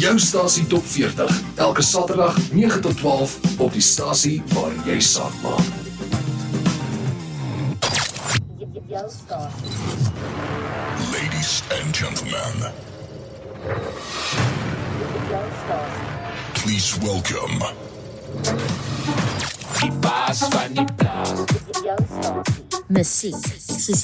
Jou stasie top 40, elke Saterdag 9 tot 12 op die stasie waar jy saak maak. Jou stasie. Ladies and gentlemen, Jou stasie. please welcome Die baas van die plaas. Jou stasie. Musiek soos